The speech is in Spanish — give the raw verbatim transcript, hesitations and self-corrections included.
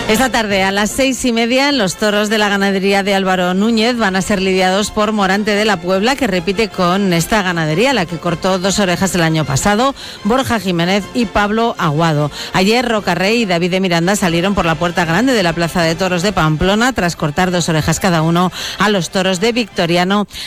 Esta tarde a las seis y media los toros de la ganadería de Álvaro Núñez van a ser lidiados por Morante de la Puebla, que repite con esta ganadería, la que cortó dos orejas el año pasado, Borja Jiménez y Pablo Aguado. Ayer Roca Rey y David de Miranda salieron por la puerta grande de la Plaza de Toros de Pamplona tras cortar dos orejas cada uno a los toros de Victoriano